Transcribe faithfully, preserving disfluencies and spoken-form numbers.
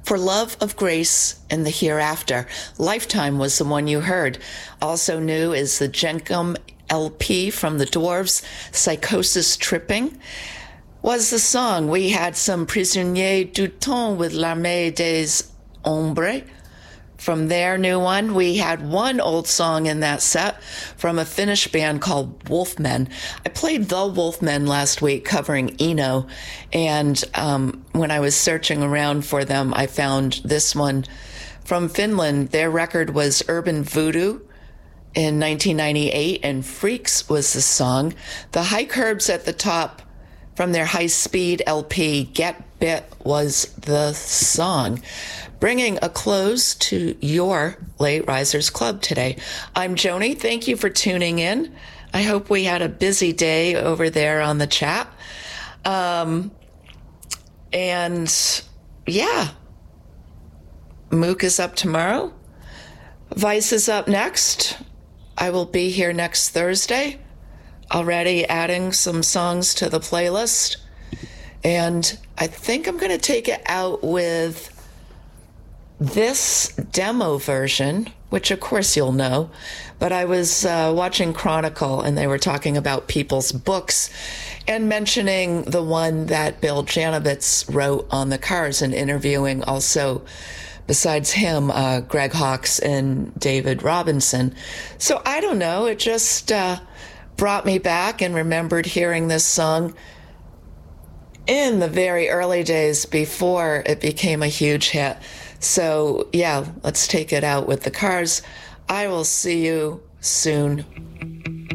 For Love of Grace and the Hereafter. Lifetime was the one you heard. Also new is the Jenkum L P from the Dwarves, Psychosis Tripping, was the song. We had some Prisonniers du Temps with L'Armée des Ombres. From their new one, we had one old song in that set from a Finnish band called Wolfmen. I played The Wolfmen last week covering Eno, and um, when I was searching around for them, I found this one from Finland. Their record was Urban Voodoo in nineteen ninety-eight, and Freaks was the song. The High Curbs at the top from their High Speed L P, Get Bit, was the song. Bringing a close to your Late Risers Club today. I'm Joni. Thank you for tuning in. I hope we had a busy day over there on the chat. Um, and yeah, Mook is up tomorrow. Vice is up next. I will be here next Thursday, already adding some songs to the playlist. And I think I'm going to take it out with this demo version, which of course you'll know, but I was uh, watching Chronicle and they were talking about people's books and mentioning the one that Bill Janovitz wrote on the Cars and interviewing also, besides him, uh, Greg Hawkes and David Robinson. So I don't know, it just uh, brought me back and remembered hearing this song in the very early days before it became a huge hit. So, yeah, let's take it out with the Cars. I will see you soon.